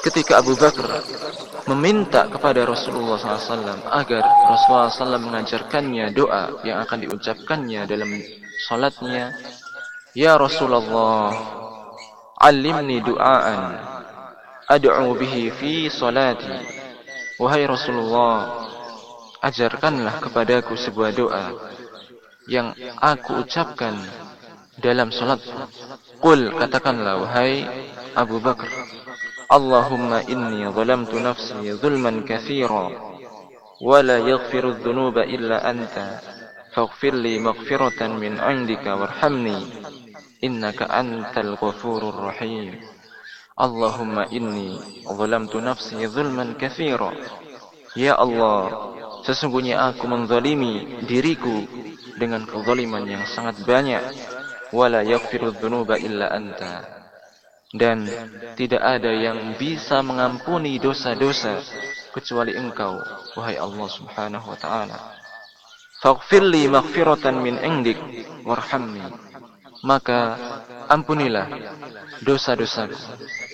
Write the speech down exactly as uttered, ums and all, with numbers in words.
ketika Abu Bakar meminta kepada Rasulullah shallallahu alaihi wasallam agar Rasulullah shallallahu alaihi wasallam mengajarkannya doa yang akan diucapkannya dalam salatnya, "Ya Rasulullah, alimni du'aan ad'u bihi fi salati." Wahai Rasulullah, ajarkanlah kepadaku sebuah doa yang aku ucapkan dalam salat. Qul, katakanlah wahai Abu Bakar, Allahumma inni zalamtu nafsi zulman katsira wa la yaghfiru dzunuba illa anta faghfir li maghfiratan min 'indika warhamni innaka antal ghafurur rahim. Allahumma inni zalamtu nafsi zulman katsira. Ya Allah, sesungguhnya aku menzalimi diriku dengan kezaliman yang sangat banyak. Wala yaghfiru dzunuba illa anta, dan tidak ada yang bisa mengampuni dosa-dosa kecuali Engkau, wahai Allah Subhanahu wa taala. Faghfir li maghfiratan min 'indik warhamni, maka ampunilah dosa-dosaku